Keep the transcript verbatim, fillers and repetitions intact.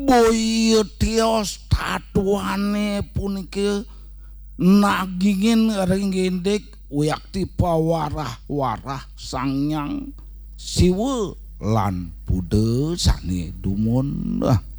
boy tios tatuane puniki nagingin ring gendek uyakti pawarah-warah sangyang siwa lan Buddha sane dumun.